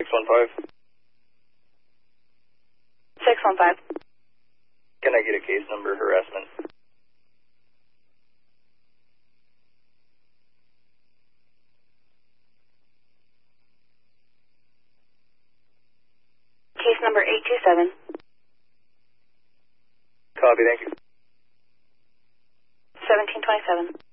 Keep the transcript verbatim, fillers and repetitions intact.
one five. six one five. Can I get a case number, harassment? Case number eight two seven. Copy, thank you. seventeen twenty-seven.